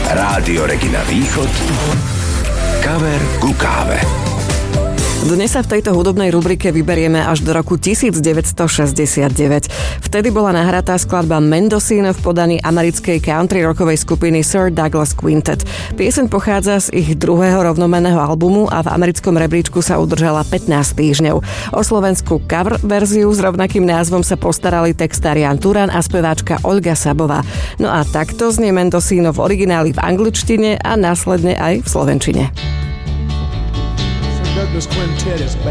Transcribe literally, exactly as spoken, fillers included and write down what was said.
Rádio Regina Východ. Kaver ku káve. Dnes sa v tejto hudobnej rubrike vyberieme až do roku devätnásťstošesťdesiatdeväť. Vtedy bola nahratá skladba Mendocino v podaní americkej country rockovej skupiny Sir Douglas Quintet. Pieseň pochádza z ich druhého rovnomenného albumu a v americkom rebríčku sa udržala pätnásť týždňov. O slovenskú cover verziu s rovnakým názvom sa postarali textár Jan Turan a speváčka Olga Sabová. No a takto znie Mendocino v origináli v angličtine a následne aj v slovenčine. Douglas Quintet is back.